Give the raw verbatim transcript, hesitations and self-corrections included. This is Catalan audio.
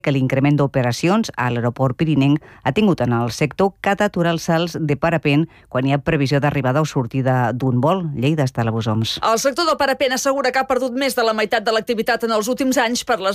que l'increment d'operacions a l'aeroport pirinenc ha tingut en el sector que ha d'aturar els salts de parapent quan hi ha previsió d'arribada o sortida d'un vol. Lleida, Estela Bosoms. El sector del parapent assegura que ha perdut més de la meitat de l'activitat en els últims anys per les